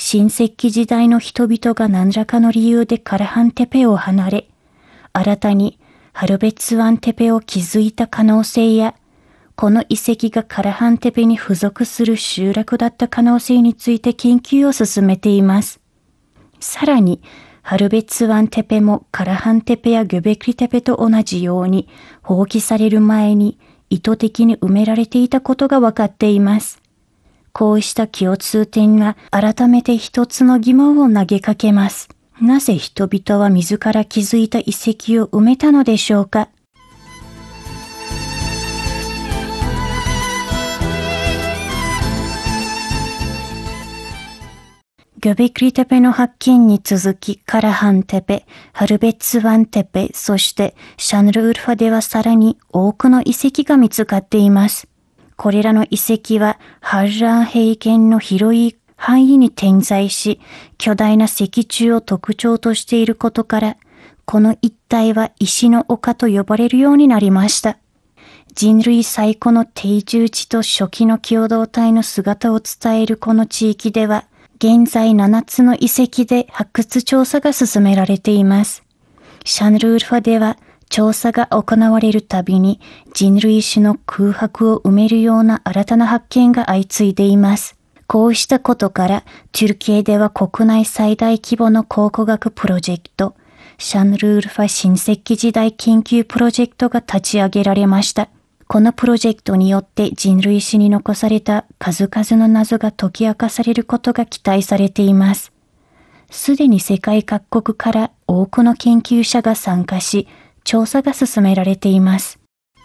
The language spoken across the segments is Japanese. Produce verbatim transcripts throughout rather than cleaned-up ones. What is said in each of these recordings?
新石器時代の人々が何らかの理由でカラハンテペを離れ、新たにハルベツワンテペを築いた可能性や、この遺跡がカラハンテペに付属する集落だった可能性について研究を進めています。さらに、ハルベツワンテペもカラハンテペやギョベクリテペと同じように放棄される前に意図的に埋められていたことが分かっています。こうした共通点が改めて一つの疑問を投げかけます。なぜ人々は自ら築いた遺跡を埋めたのでしょうか。ギョベクリテペの発見に続き、カラハンテペ、ハルベツワンテペ、そしてシャンルウルファではさらに多くの遺跡が見つかっています。これらの遺跡はハルラン平原の広い範囲に点在し、巨大な石柱を特徴としていることから、この一帯は石の丘と呼ばれるようになりました。人類最古の定住地と初期の共同体の姿を伝えるこの地域では、現在ななつの遺跡で発掘調査が進められています。シャンルウルファでは調査が行われるたびに人類史の空白を埋めるような新たな発見が相次いでいます。こうしたことから、トゥルキエでは国内最大規模の考古学プロジェクト、シャンルウルファ新石器時代研究プロジェクトが立ち上げられました。このプロジェクトによって人類史に残された数々の謎が解き明かされることが期待されています。すでに世界各国から多くの研究者が参加し、調査が進められています。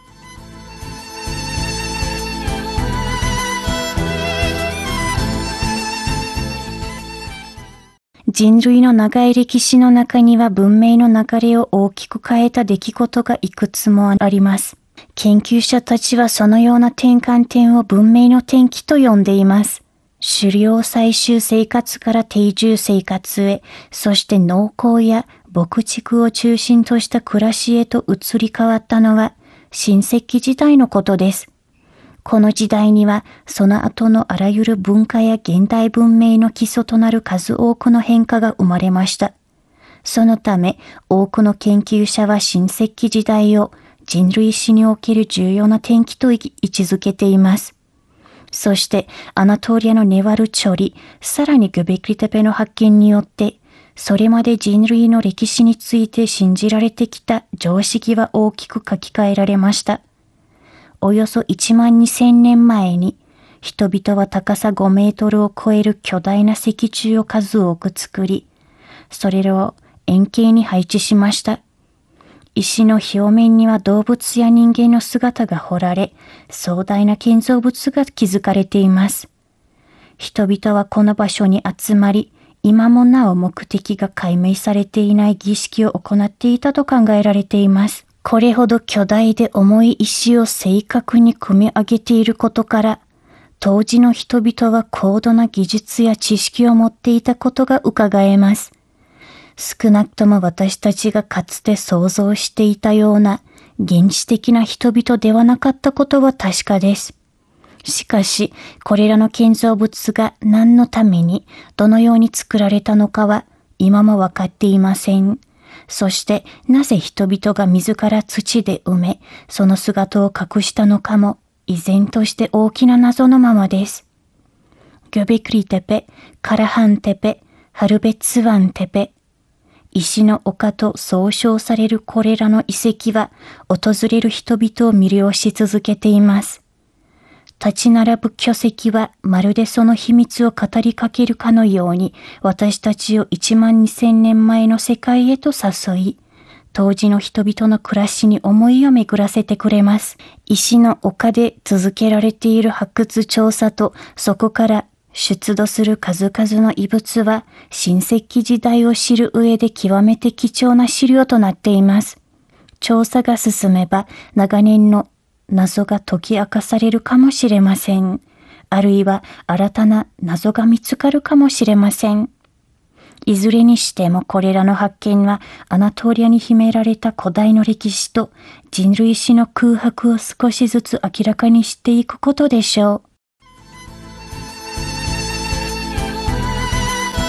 人類の長い歴史の中には文明の流れを大きく変えた出来事がいくつもあります。研究者たちはそのような転換点を文明の転機と呼んでいます。狩猟採集生活から定住生活へ、そして農耕や牧畜を中心とした暮らしへと移り変わったのは新石器時代のことです。この時代にはその後のあらゆる文化や現代文明の基礎となる数多くの変化が生まれました。そのため多くの研究者は新石器時代を人類史における重要な転機と位置づけています。そしてアナトリアのネワルチョリ、さらにギョベクリテペの発見によって、それまで人類の歴史について信じられてきた常識は大きく書き換えられました。およそいちまんにせんねんまえに、人々は高さごメートルを超える巨大な石柱を数多く作り、それらを円形に配置しました。石の表面には動物や人間の姿が彫られ、壮大な建造物が築かれています。人々はこの場所に集まり、今もなお目的が解明されていない儀式を行っていたと考えられています。これほど巨大で重い石を正確に組み上げていることから、当時の人々は高度な技術や知識を持っていたことが伺えます。少なくとも私たちがかつて想像していたような原始的な人々ではなかったことは確かです。しかし、これらの建造物が何のためにどのように作られたのかは今も分かっていません。そしてなぜ人々が自ら土で埋め、その姿を隠したのかも依然として大きな謎のままです。ギョベクリテペ、カラハンテペ、ハルベツワンテペ、石の丘と総称されるこれらの遺跡は、訪れる人々を魅了し続けています。立ち並ぶ巨石はまるでその秘密を語りかけるかのように、私たちをいちまんにせんねんまえの世界へと誘い、当時の人々の暮らしに思いを巡らせてくれます。石の丘で続けられている発掘調査と、そこから出土する数々の遺物は、新石器時代を知る上で極めて貴重な資料となっています。調査が進めば、長年の謎が解き明かされるかもしれません。あるいは新たな謎が見つかるかもしれません。いずれにしてもこれらの発見は、アナトリアに秘められた古代の歴史と人類史の空白を少しずつ明らかにしていくことでしょう。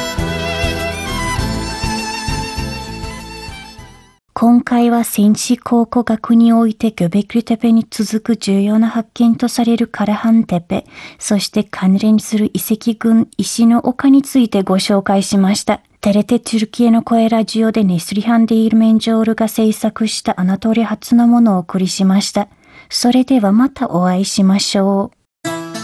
今回は戦地考古学においてギョベクリテペに続く重要な発見とされるカラハンテペ、そして関連する遺跡群石の丘についてご紹介しました。テレテチュルキエの声ラジオでネスリハンディールメンジョールが制作したアナトリ初のものをお送りしました。それではまたお会いしましょう。